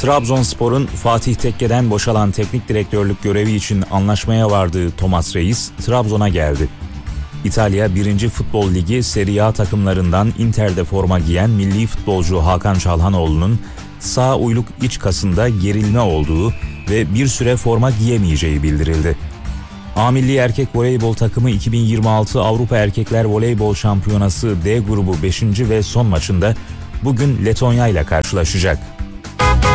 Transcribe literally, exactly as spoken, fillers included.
Trabzonspor'un Fatih Tekke'den boşalan teknik direktörlük görevi için anlaşmaya vardığı Thomas Reis, Trabzon'a geldi. İtalya birinci Futbol Ligi Serie A takımlarından Inter'de forma giyen milli futbolcu Hakan Çalhanoğlu'nun sağ uyluk iç kasında gerilme olduğu ve bir süre forma giyemeyeceği bildirildi. A Milli Erkek Voleybol takımı iki bin yirmi altı Avrupa Erkekler Voleybol Şampiyonası D grubu beşinci ve son maçında bugün Letonya ile karşılaşacak.